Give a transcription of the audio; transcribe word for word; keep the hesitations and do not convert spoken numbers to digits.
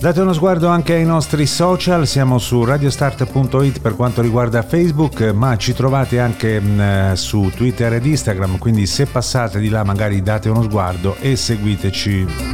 Date uno sguardo anche ai nostri social, siamo su radiostart punto it per quanto riguarda Facebook, ma ci trovate anche mh, su Twitter ed Instagram, quindi se passate di là magari date uno sguardo e seguiteci.